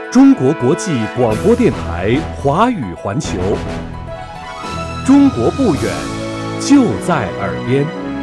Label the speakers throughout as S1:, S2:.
S1: 中国国际广播电台华语环球，中国不远，就在耳边。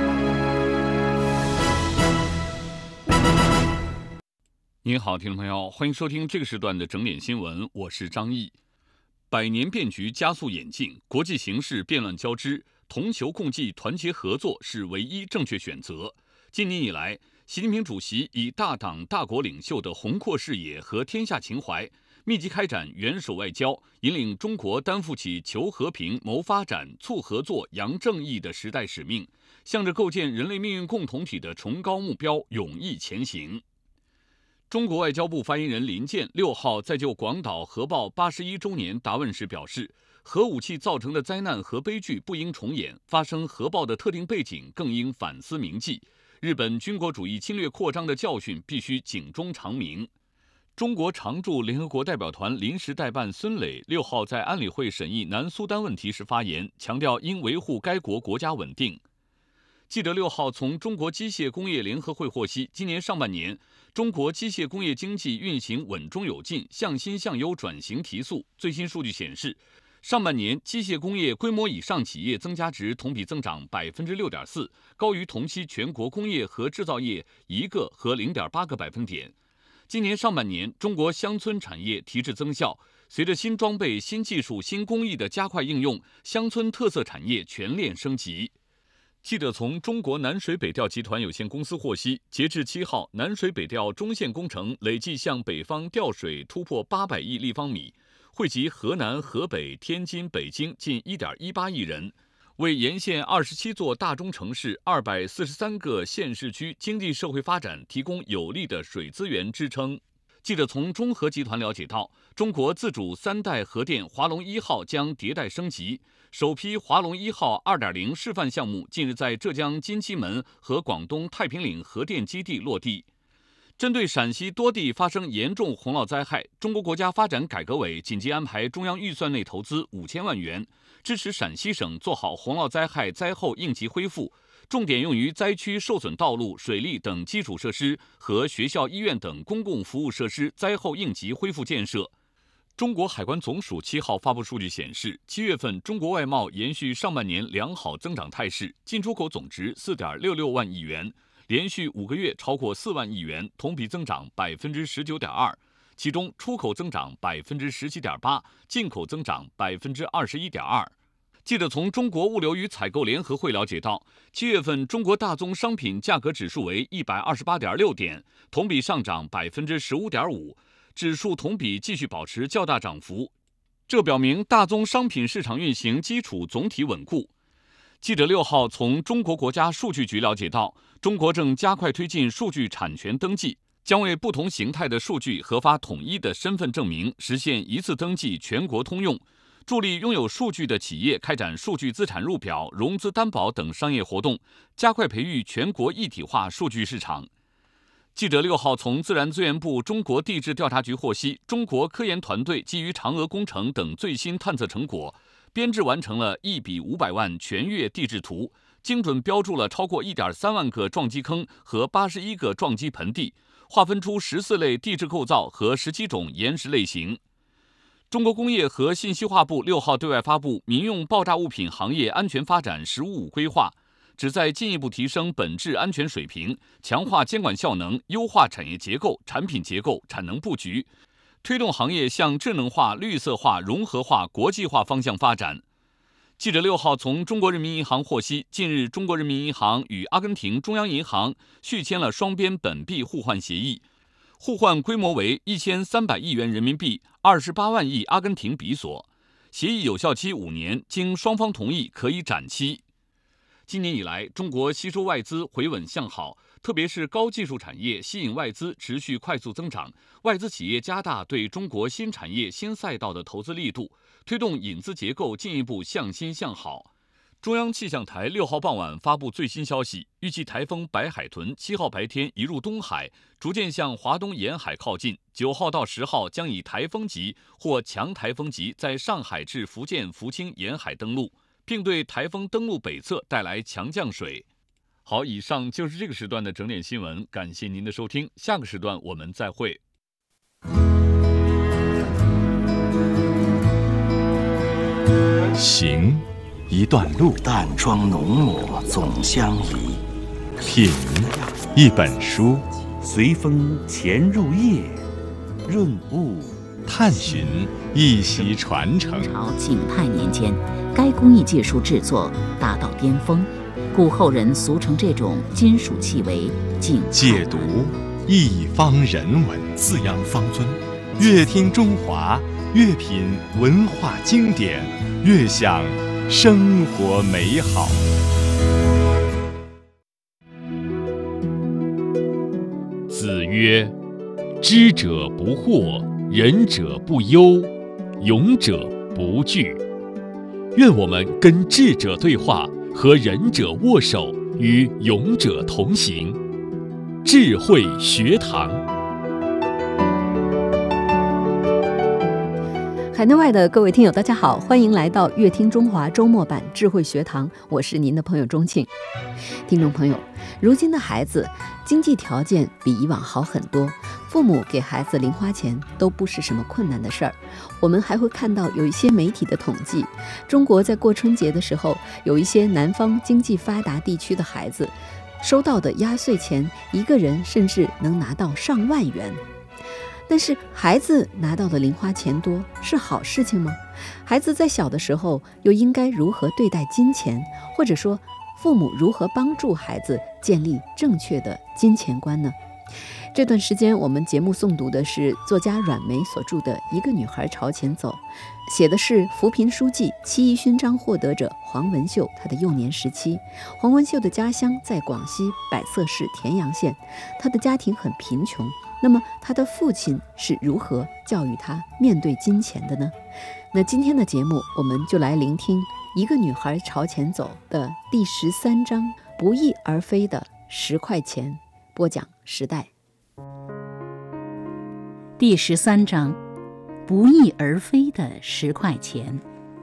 S2: 您好，听众朋友，欢迎收听这个时段的整点新闻，我是张毅。百年变局加速演进，国际形势变乱交织，同球共济、团结合作是唯一正确选择。今年以来，习近平主席以大党大国领袖的宏阔视野和天下情怀，密集开展元首外交，引领中国担负起求和平、谋发展、促合作、扬正义的时代使命，向着构建人类命运共同体的崇高目标勇毅前行。中国外交部发言人林健6号在就广岛核爆81周年答问时表示，核武器造成的灾难和悲剧不应重演，发生核爆的特定背景更应反思铭记。日本军国主义侵略扩张的教训必须警钟长鸣。中国常驻联合国代表团临时代办孙磊6号在安理会审议南苏丹问题时发言，强调应维护该国国家稳定。记者6号从中国机械工业联合会获悉，今年上半年，中国机械工业经济运行稳中有进，向新向优转型提速。最新数据显示，上半年机械工业规模以上企业增加值同比增长 6.4%， 高于同期全国工业和制造业1个和 0.8个百分点。今年上半年，中国乡村产业提质增效，随着新装备、新技术、新工艺的加快应用，乡村特色产业全链升级。记者从中国南水北调集团有限公司获悉，截至7号，南水北调中线工程累计向北方调水突破800亿立方米，惠及河南、河北、天津、北京近 1.18 亿人，为沿线27座大中城市、243个县市区经济社会发展提供有力的水资源支撑。记者从中核集团了解到，中国自主3代核电华龙1号将迭代升级，首批华龙1号 2.0 示范项目近日在浙江金鸡门和广东太平岭核电基地落地。针对陕西多地发生严重洪涝灾害，中国国家发展改革委紧急安排中央预算内投资5000万元，支持陕西省做好洪涝灾害灾后应急恢复，重点用于灾区受损道路、水利等基础设施和学校、医院等公共服务设施灾后应急恢复建设。中国海关总署7号发布数据显示，7月份中国外贸延续上半年良好增长态势，进出口总值 4.66 万亿元，连续5个月超过4万亿元，同比增长 19.2%， 其中出口增长 17.8%， 进口增长 21.2%。记者从中国物流与采购联合会了解到，7月份中国大宗商品价格指数为 128.6 点，同比上涨 15.5%， 指数同比继续保持较大涨幅，这表明大宗商品市场运行基础总体稳固。记者6号从中国国家数据局了解到，中国正加快推进数据产权登记，将为不同形态的数据核发统一的身份证明，实现一次登记全国通用，助力拥有数据的企业开展数据资产入表、融资担保等商业活动，加快培育全国一体化数据市场。记者6号从自然资源部中国地质调查局获悉，中国科研团队基于嫦娥工程等最新探测成果，编制完成了1比500万全月地质图，精准标注了超过 1.3万个撞击坑和81个撞击盆地，划分出14类地质构造和17种岩石类型。中国工业和信息化部6号对外发布民用爆炸物品行业安全发展“十五五”规划，旨在进一步提升本质安全水平，强化监管效能，优化产业结构、产品结构、产能布局，推动行业向智能化、绿色化、融合化、国际化方向发展。记者6号从中国人民银行获悉，近日中国人民银行与阿根廷中央银行续签了双边本币互换协议，互换规模为1300亿元人民币，28万亿阿根廷比索，协议有效期5年，经双方同意可以展期。今年以来，中国吸收外资回稳向好，特别是高技术产业吸引外资持续快速增长，外资企业加大对中国新产业新赛道的投资力度，推动引资结构进一步向新向好。中央气象台6号傍晚发布最新消息，预计台风白海豚7号白天移入东海，逐渐向华东沿海靠近，9号到10号将以台风级或强台风级在上海至福建福清沿海登陆，并对台风登陆北侧带来强降水。好，以上就是这个时段的整点新闻，感谢您的收听，下个时段我们再会。
S3: 行，一段路；
S4: 淡妆浓抹总相宜。
S3: 品，一本书；
S1: 随风潜入夜，润物
S3: 探寻，一席传承。
S5: 朝景泰年间，该工艺技术制作达到巅峰，故后人俗称这种金属器为景泰。
S3: 解读，一方人文，
S1: 滋养方尊。
S3: 越听中华，越品文化经典，越享生活美好。
S2: 子曰：知者不惑，仁者不忧，勇者不惧。愿我们跟智者对话，和仁者握手，与勇者同行。智慧学堂。
S6: 海内外的各位听友大家好，欢迎来到乐听中华周末版智慧学堂，我是您的朋友钟庆。听众朋友，如今的孩子经济条件比以往好很多，父母给孩子零花钱都不是什么困难的事儿。我们还会看到有一些媒体的统计，中国在过春节的时候，有一些南方经济发达地区的孩子收到的压岁钱，一个人甚至能拿到上万元。但是孩子拿到的零花钱多是好事情吗？孩子在小的时候又应该如何对待金钱，或者说父母如何帮助孩子建立正确的金钱观呢？这段时间我们节目诵读的是作家阮梅所著的《一个女孩朝前走》，写的是扶贫书记、7·1勋章获得者黄文秀她的幼年时期。黄文秀的家乡在广西百色市田阳县，她的家庭很贫穷，那么他的父亲是如何教育他面对金钱的呢？那今天的节目我们就来聆听《一个女孩朝前走》的第13章，不翼而飞的10块钱。播讲时代。
S5: 第13章，不翼而飞的10块钱。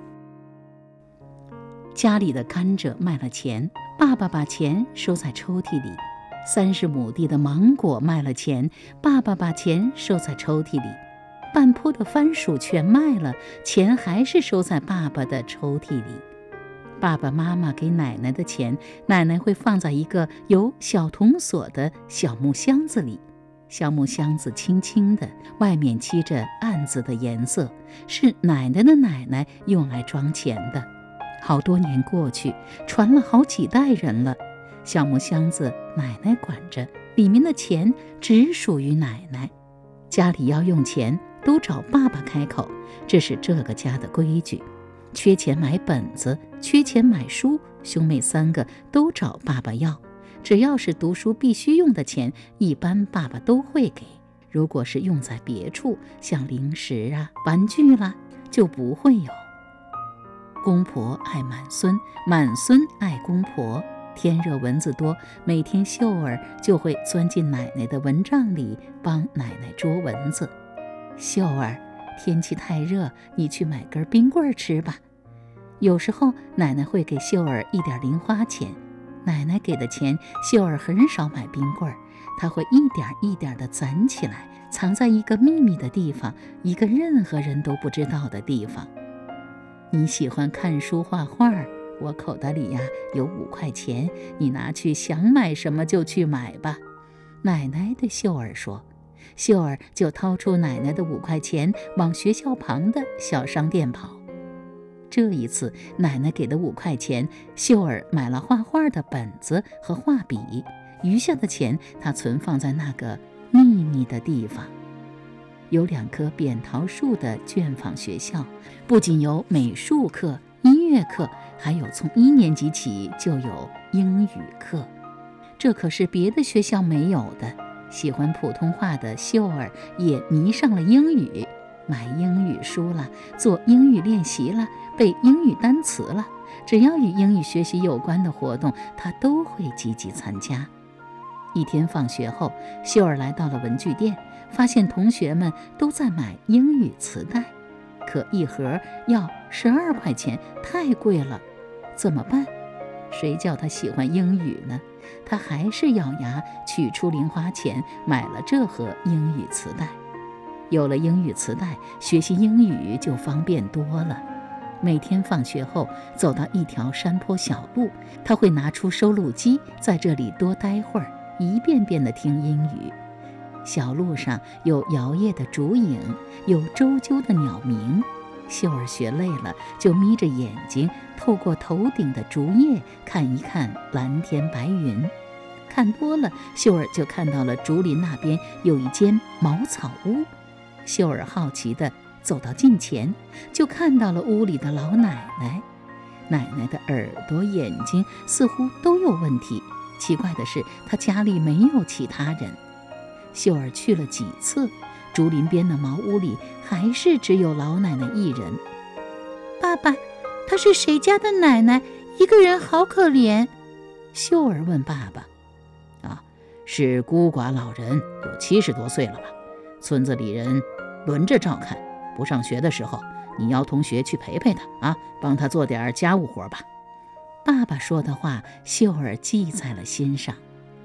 S5: 家里的甘蔗卖了钱，爸爸把钱收在抽屉里。30亩地的芒果卖了钱，爸爸把钱收在抽屉里。半坡的番薯全卖了，钱还是收在爸爸的抽屉里。爸爸妈妈给奶奶的钱，奶奶会放在一个有小铜锁的小木箱子里。小木箱子轻轻的，外面漆着暗紫的颜色，是奶奶的奶奶用来装钱的。好多年过去，传了好几代人了。小木箱子奶奶管着，里面的钱只属于奶奶。家里要用钱都找爸爸开口，这是这个家的规矩。缺钱买本子，缺钱买书，兄妹3个都找爸爸要。只要是读书必须用的钱，一般爸爸都会给。如果是用在别处，像零食啊、玩具啦，就不会有。公婆爱满孙，满孙爱公婆。天热蚊子多，每天秀儿就会钻进奶奶的蚊帐里帮奶奶捉蚊子。秀儿，天气太热，你去买根冰棍吃吧。有时候奶奶会给秀儿一点零花钱，奶奶给的钱，秀儿很少买冰棍，她会一点一点地攒起来，藏在一个秘密的地方，一个任何人都不知道的地方。你喜欢看书画画，我口袋里呀有5块钱，你拿去想买什么就去买吧。奶奶对秀儿说。秀儿就掏出奶奶的5块钱，往学校旁的小商店跑。这一次奶奶给的5块钱，秀儿买了画画的本子和画笔，余下的钱她存放在那个秘密的地方。有2棵扁桃树的卷坊学校，不仅有美术课、音乐课，还有从1年级起就有英语课，这可是别的学校没有的。喜欢普通话的秀儿也迷上了英语，买英语书了，做英语练习了，背英语单词了，只要与英语学习有关的活动，她都会积极参加。一天放学后，秀儿来到了文具店，发现同学们都在买英语磁带，可一盒要12块钱，太贵了，怎么办？谁叫他喜欢英语呢？他还是咬牙取出零花钱，买了这盒英语磁带。有了英语磁带，学习英语就方便多了。 每天放学后走到一条山坡小路，他会拿出收录机，在这里多待会儿，一遍遍地听英语。小路上有摇曳的竹影，有啁啾的鸟鸣。秀儿学累了，就眯着眼睛，透过头顶的竹叶看一看蓝天白云。看多了，秀儿就看到了竹林那边有一间茅草屋。秀儿好奇地走到近前，就看到了屋里的老奶奶。奶奶的耳朵、眼睛似乎都有问题，奇怪的是，她家里没有其他人。秀儿去了几次，竹林边的茅屋里还是只有老奶奶一人。爸爸，她是谁家的奶奶？一个人好可怜。秀儿问爸爸。是孤寡老人，有70多岁了吧？村子里人轮着照看，不上学的时候，你邀同学去陪陪他帮他做点家务活吧。爸爸说的话，秀儿记在了心上。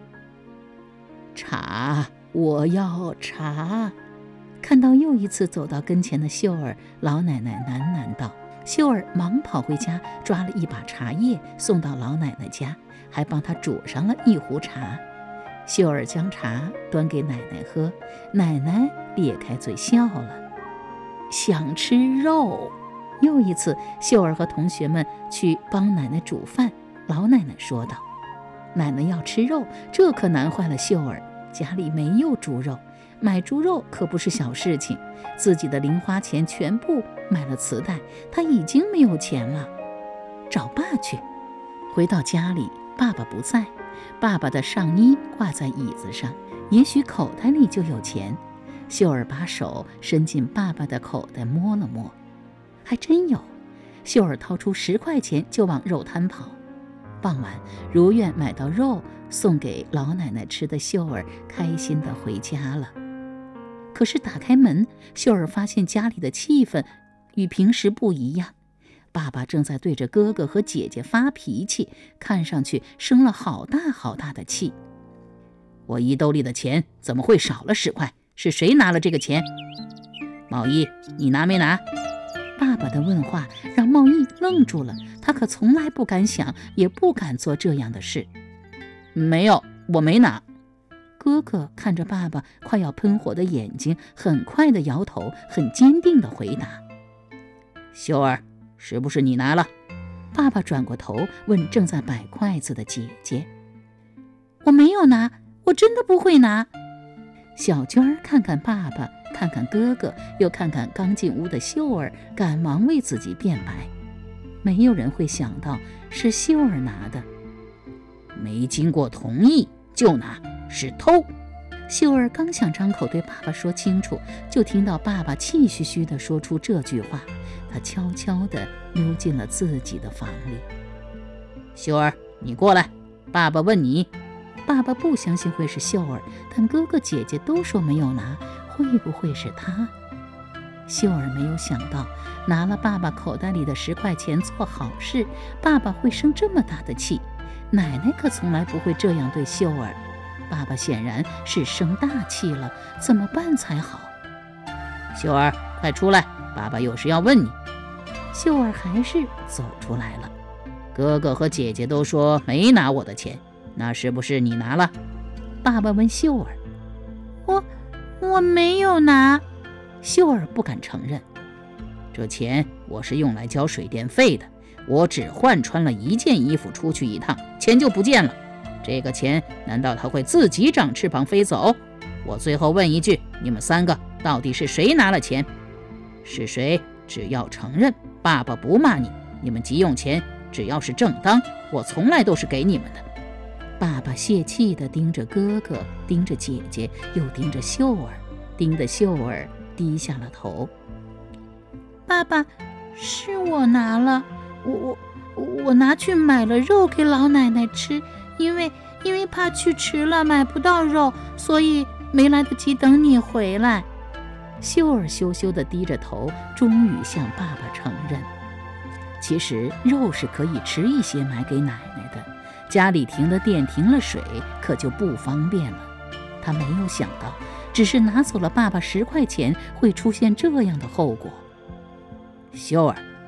S5: 茶，我要茶。看到又一次走到跟前的秀儿，老奶奶喃喃道。秀儿忙跑回家，抓了一把茶叶送到老奶奶家，还帮她煮上了一壶茶。秀儿将茶端给奶奶喝，奶奶咧开嘴笑了。想吃肉。又一次，秀儿和同学们去帮奶奶煮饭，老奶奶说道：奶奶要吃肉，这可难坏了秀儿，家里没有猪肉，买猪肉可不是小事情，自己的零花钱全部买了磁带，她已经没有钱了。找爸去。回到家里，爸爸不在，爸爸的上衣挂在椅子上，也许口袋里就有钱。秀儿把手伸进爸爸的口袋摸了摸，还真有。秀儿掏出10块钱就往肉摊跑。傍晚如愿买到肉送给老奶奶吃的秀儿开心地回家了。可是打开门，秀儿发现家里的气氛与平时不一样。爸爸正在对着哥哥和姐姐发脾气，看上去生了好大好大的气。我衣兜里的钱怎么会少了10块？是谁拿了这个钱？茂一，你拿没拿？爸爸的问话让茂一愣住了，他可从来不敢想，也不敢做这样的事。没有，我没拿。哥哥看着爸爸快要喷火的眼睛，很快地摇头，很坚定地回答：秀儿，是不是你拿了？爸爸转过头问正在摆筷子的姐姐。我没有拿，我真的不会拿。小娟儿看看爸爸，看看哥哥，又看看刚进屋的秀儿，赶忙为自己辩白。没有人会想到是秀儿拿的。没经过同意就拿，是偷。秀儿刚想张口对爸爸说清楚，就听到爸爸气吁吁地说出这句话。他悄悄地溜进了自己的房里。秀儿，你过来，爸爸问你。爸爸不相信会是秀儿，但哥哥姐姐都说没有拿，会不会是他？秀儿没有想到，拿了爸爸口袋里的10块钱做好事，爸爸会生这么大的气。奶奶可从来不会这样对秀儿。爸爸显然是生大气了，怎么办才好？秀儿，快出来，爸爸有事要问你。秀儿还是走出来了。哥哥和姐姐都说没拿我的钱，那是不是你拿了？爸爸问秀儿。我没有拿。秀儿不敢承认。这钱我是用来交水电费的，我只换穿了1件衣服出去一趟，钱就不见了。这个钱难道它会自己长翅膀飞走？我最后问一句，你们3个到底是谁拿了钱？是谁？只要承认，爸爸不骂你。你们急用钱，只要是正当，我从来都是给你们的。爸爸泄气地盯着哥哥，盯着姐姐，又盯着秀儿，盯得秀儿低下了头。爸爸，是我拿了，我拿去买了肉给老奶奶吃，因为怕去迟了买不到肉，所以没来得及等你回来。秀儿羞羞地低着头，终于向爸爸承认。其实肉是可以迟一些买给奶奶的，家里停了电停了水，可就不方便了。他没有想到，只是拿走了爸爸10块钱，会出现这样的后果。秀儿，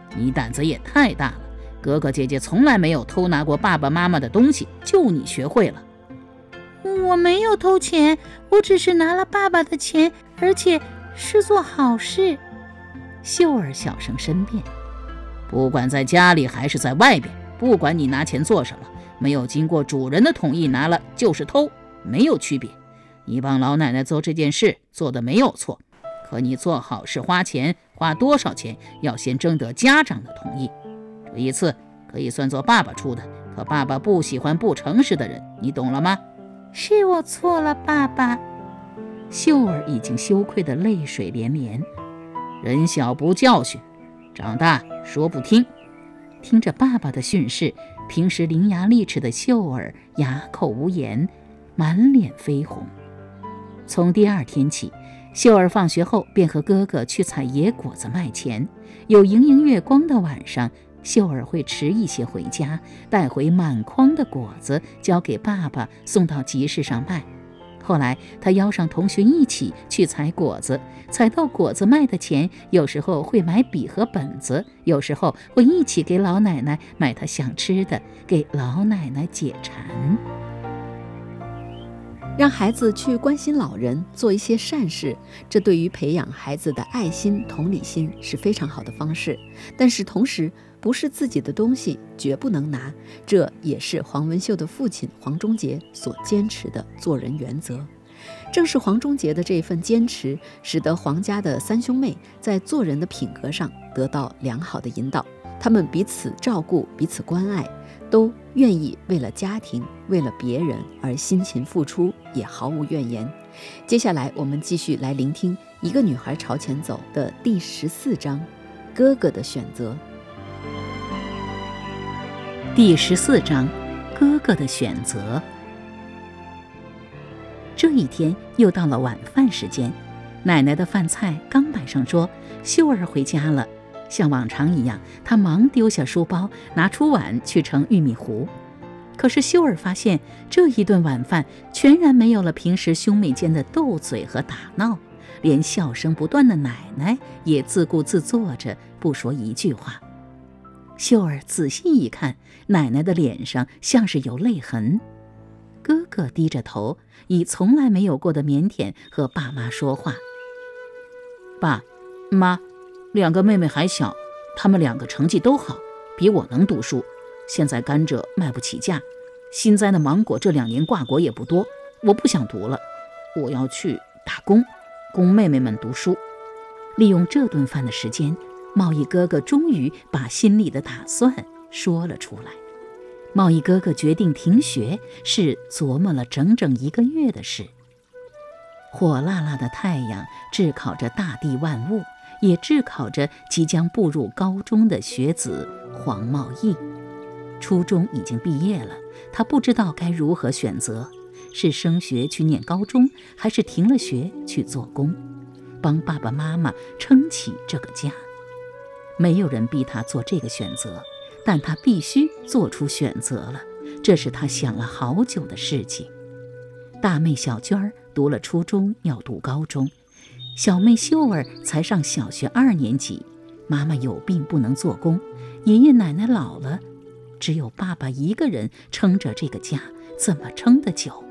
S5: 你胆子也太大了，哥哥姐姐从来没有偷拿过爸爸妈妈的东西，就你学会了。
S7: 我没有偷钱，我只是拿了爸爸的钱，而且是做好事。
S5: 秀儿小声申辩。不管在家里还是在外边，不管你拿钱做什么，没有经过主人的同意拿了就是偷，没有区别。你帮老奶奶做这件事做得没有错，可你做好事花钱，花多少钱要先征得家长的同意。这一次可以算作爸爸出的，可爸爸不喜欢不诚实的人，你懂了吗？
S7: 是我错了，爸爸。
S5: 秀儿已经羞愧得泪水连连。人小不教训，长大说不听。听着爸爸的训示，平时伶牙俐齿的秀儿哑口无言，满脸绯红。从第二天起，秀儿放学后便和哥哥去采野果子卖钱。有盈盈月光的晚上，秀儿会迟一些回家，带回满筐的果子交给爸爸，送到集市上卖。后来他邀上同学一起去采果子，采到果子卖的钱，有时候会买笔和本子，有时候会一起给老奶奶买她想吃的，给老奶奶解馋。
S6: 让孩子去关心老人，做一些善事，这对于培养孩子的爱心、同理心是非常好的方式。但是同时，不是自己的东西绝不能拿，这也是黄文秀的父亲黄忠杰所坚持的做人原则。正是黄忠杰的这份坚持，使得黄家的三兄妹在做人的品格上得到良好的引导。他们彼此照顾，彼此关爱，都愿意为了家庭，为了别人而辛勤付出，也毫无怨言。接下来我们继续来聆听《一个女孩朝前走》的第14章，哥哥的选择。
S5: 第14章，哥哥的选择。这一天又到了晚饭时间，奶奶的饭菜刚摆上桌，秀儿回家了。像往常一样，她忙丢下书包，拿出碗去盛玉米糊。可是秀儿发现，这一顿晚饭全然没有了平时兄妹间的斗嘴和打闹，连笑声不断的奶奶也自顾自坐着，不说一句话。秀儿仔细一看，奶奶的脸上像是有泪痕。哥哥低着头，以从来没有过的腼腆和爸妈说话。爸妈，两个妹妹还小，她们两个成绩都好，比我能读书。现在甘蔗卖不起价，新栽的芒果这2年挂果也不多，我不想读了，我要去打工，供妹妹们读书。利用这顿饭的时间，茂义哥哥终于把心里的打算说了出来。茂义哥哥决定停学，是琢磨了整整1个月的事。火辣辣的太阳炙烤着大地万物，也炙烤着即将步入高中的学子黄茂义。初中已经毕业了，他不知道该如何选择，是升学去念高中，还是停了学去做工，帮爸爸妈妈撑起这个家。没有人逼他做这个选择，但他必须做出选择了，这是他想了好久的事情。大妹小娟儿读了初中，要读高中，小妹秀儿才上小学2年级，妈妈有病不能做工，爷爷奶奶老了，只有爸爸一个人撑着这个家，怎么撑得久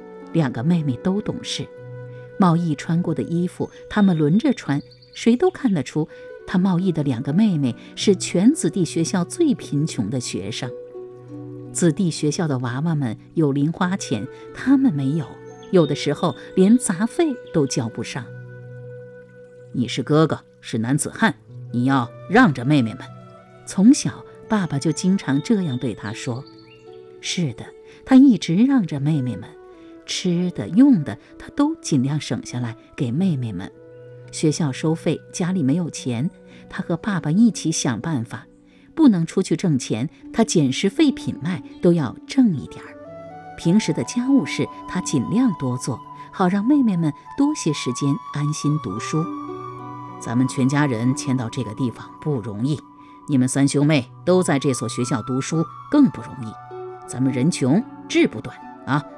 S5: ？2个妹妹都懂事，茂义穿过的衣服他们轮着穿，谁都看得出他茂义的2个妹妹是全子弟学校最贫穷的学生。子弟学校的娃娃们有零花钱，他们没有，有的时候连杂费都交不上。你是哥哥，是男子汉，你要让着妹妹们。从小爸爸就经常这样对他说。是的，他一直让着妹妹们，吃的用的他都尽量省下来给妹妹们。学校收费，家里没有钱，他和爸爸一起想办法。不能出去挣钱，他捡拾废品卖都要挣一点儿。平时的家务事他尽量多做，好让妹妹们多些时间安心读书。咱们全家人迁到这个地方不容易，你们3兄妹都在这所学校读书更不容易。咱们人穷志不短啊，